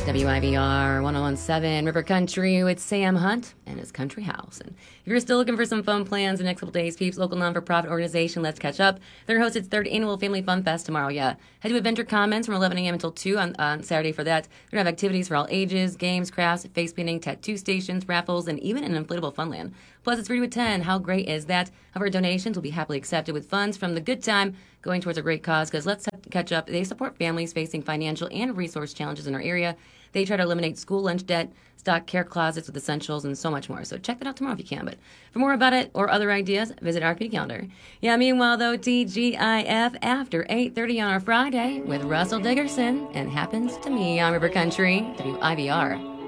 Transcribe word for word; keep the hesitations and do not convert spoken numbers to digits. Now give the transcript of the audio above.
W I V R one oh one point seven River Country with Sam Hunt and his Country House. And if you're still looking for some fun plans the next couple days, peeps, local non-for-profit organization Let's Catch Up, they're going to host its third annual Family Fun Fest tomorrow. Yeah, head to Adventure Commons from eleven a.m. until two on, on Saturday for that. They're going to have activities for all ages, games, crafts, face painting, tattoo stations, raffles, and even an inflatable funland. Plus, it's free to attend. How great is that? However, donations will be happily accepted with funds from the good time going towards a great cause, because Let's Catch Up, they support families facing financial and resource challenges in our area. They try to eliminate school lunch debt, stock care closets with essentials, and so much more. So check that out tomorrow if you can. But for more about it or other ideas, visit our community calendar. Yeah, meanwhile, though, T G I F after eight thirty on our Friday with Russell Dickerson and Happens to Me on River Country, W I V R.